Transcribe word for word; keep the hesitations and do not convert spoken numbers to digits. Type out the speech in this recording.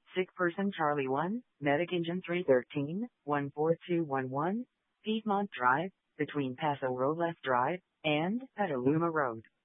Sick person Charlie one, Medic Engine three thirteen, one four two one one, Piedmont Drive, between Paso Robles Drive and Petaluma Road.